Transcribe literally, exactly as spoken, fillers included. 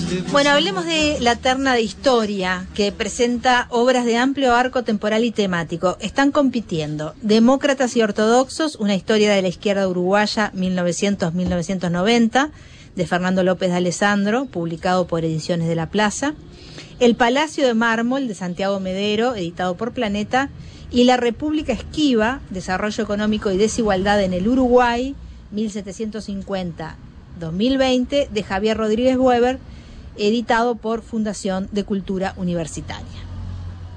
Bueno, hablemos de la terna de historia, que presenta obras de amplio arco temporal y temático. Están compitiendo Demócratas y Ortodoxos, una historia de la izquierda uruguaya mil novecientos a mil novecientos noventa, de Fernando López de Alessandro, publicado por Ediciones de la Plaza. El Palacio de Mármol, de Santiago Medero, editado por Planeta. Y La República Esquiva, Desarrollo Económico y Desigualdad en el Uruguay, mil setecientos cincuenta a dos mil veinte, de Javier Rodríguez Weber, editado por Fundación de Cultura Universitaria.